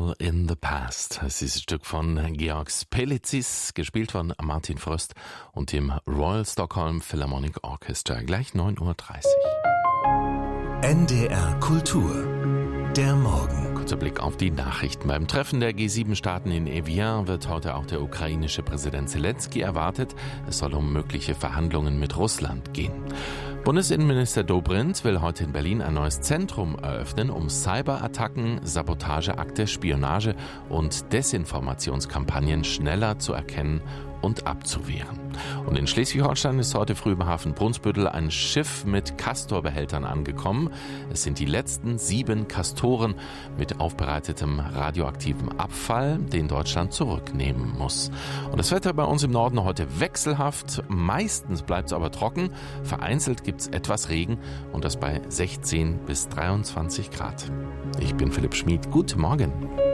All in the Past. Es ist ein Stück von Georg Spelizis, gespielt von Martin Fröst und dem Royal Stockholm Philharmonic Orchestra. Gleich 9:30 Uhr. NDR Kultur. Der Morgen. Kurzer Blick auf die Nachrichten. Beim Treffen der G7-Staaten in Evian wird heute auch der ukrainische Präsident Zelensky erwartet. Es soll um mögliche Verhandlungen mit Russland gehen. Bundesinnenminister Dobrindt will heute in Berlin ein neues Zentrum eröffnen, um Cyberattacken, Sabotageakte, Spionage und Desinformationskampagnen schneller zu erkennen und abzuwehren. Und in Schleswig-Holstein ist heute früh im Hafen Brunsbüttel ein Schiff mit Castor-Behältern angekommen. Es sind die letzten 7 Castoren mit aufbereitetem radioaktivem Abfall, den Deutschland zurücknehmen muss. Und das Wetter bei uns im Norden heute wechselhaft. Meistens bleibt es aber trocken. Vereinzelt gibt es etwas Regen und das bei 16 bis 23 Grad. Ich bin Philipp Schmid. Guten Morgen.